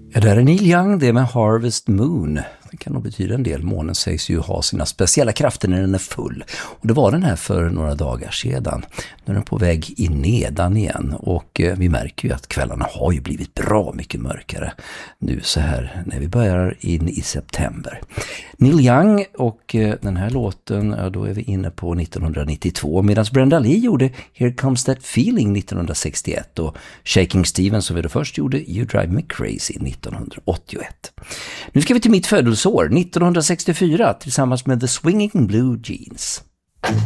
Ja, där är Neil Young, det med Harvest Moon. Det kan nog betyda en del. Månen sägs ju ha sina speciella krafter när den är full. Och det var den här för några dagar sedan. Nu är den på väg in nedan igen. Och vi märker ju att kvällarna har ju blivit bra mycket mörkare nu så här när vi börjar in i september. Neil Young och den här låten, ja, då är vi inne på 1992. Medan Brenda Lee gjorde Here Comes That Feeling 1961. Och Shaking Stevens som vi då först gjorde You Drive Me Crazy 1981. Nu ska vi till mitt födelseår 1964 tillsammans med The Swinging Blue Jeans.